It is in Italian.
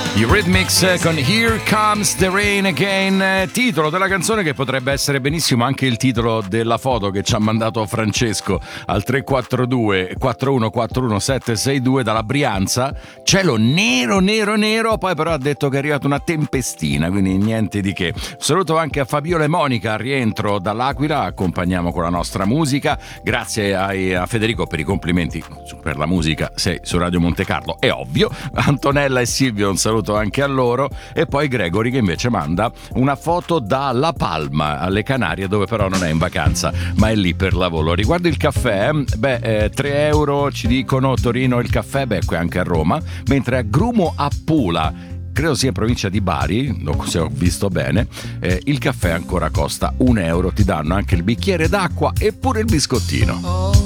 I Rhythmics con Here Comes the Rain Again, titolo della canzone che potrebbe essere benissimo anche il titolo della foto che ci ha mandato Francesco al 342 4141 762 dalla Brianza. Cielo nero nero nero, poi però ha detto che è arrivata una tempestina, quindi niente di che. Saluto anche a Fabiola e Monica al rientro dall'Aquila, accompagniamo con la nostra musica. Grazie a Federico per i complimenti per la musica, sei su Radio Monte Carlo, è ovvio. Antonella e Silvio, un saluto anche a loro, e poi Gregory che invece manda una foto da La Palma alle Canarie, dove però non è in vacanza ma è lì per lavoro. Riguardo il caffè, 3 euro ci dicono Torino il caffè, qui anche a Roma, mentre a Grumo a Pula, credo sia in provincia di Bari, se ho visto bene, il caffè ancora costa 1 euro, ti danno anche il bicchiere d'acqua e pure il biscottino.